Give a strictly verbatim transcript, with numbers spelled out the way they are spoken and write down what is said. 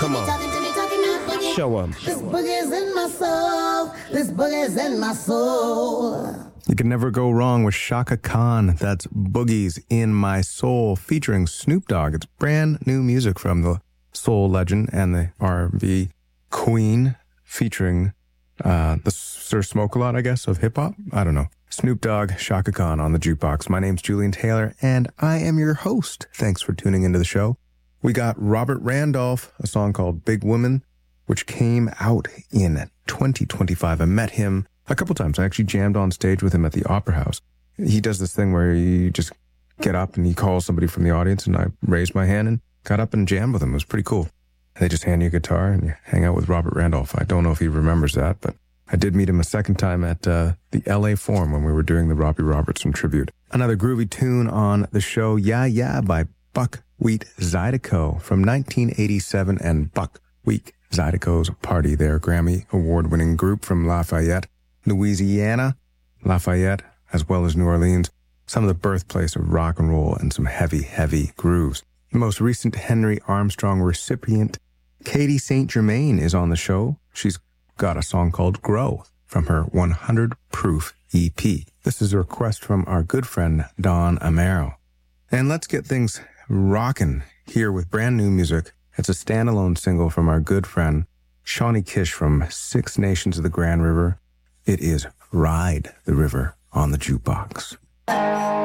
Come on. Show 'em. This boogie's in my soul. This boogie's in my soul. You can never go wrong with Chaka Khan. That's Boogie's in My Soul featuring Snoop Dogg. It's brand new music from the soul legend and the R and B queen featuring uh, the Sir Smoke-A-Lot, I guess, of hip-hop. I don't know. Snoop Dogg, Chaka Khan on the jukebox. My name's Julian Taylor, and I am your host. Thanks for tuning into the show. We got Robert Randolph, a song called Big Woman, which came out in twenty twenty-five. I met him a couple times. I actually jammed on stage with him at the Opera House. He does this thing where you just get up and he calls somebody from the audience, and I raised my hand and got up and jammed with him. It was pretty cool. They just hand you a guitar and you hang out with Robert Randolph. I don't know if he remembers that, but I did meet him a second time at uh, the L A Forum when we were doing the Robbie Robertson tribute. Another groovy tune on the show, Yeah Yeah by Buckwheat Zydeco from nineteen eighty-seven, and Buckwheat Zydeco's Party, their Grammy award-winning group from Lafayette, Louisiana, Lafayette, as well as New Orleans, some of the birthplace of rock and roll and some heavy, heavy grooves. The most recent Henry Armstrong recipient, Katie Saint Germain, is on the show. She's got a song called Grow from her one hundred proof E P. This is a request from our good friend Don Amaro. And let's get things rocking here with brand new music. It's a standalone single from our good friend Shawnee Kish from Six Nations of the Grand River. It is Ride the River on the Jukebox.